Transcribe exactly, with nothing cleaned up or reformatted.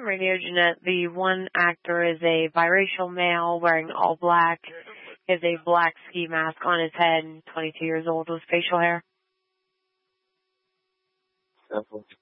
Radio Jeanette. The one actor is a biracial male wearing all black. He has a black ski mask on his head and twenty-two years old with facial hair. Simple.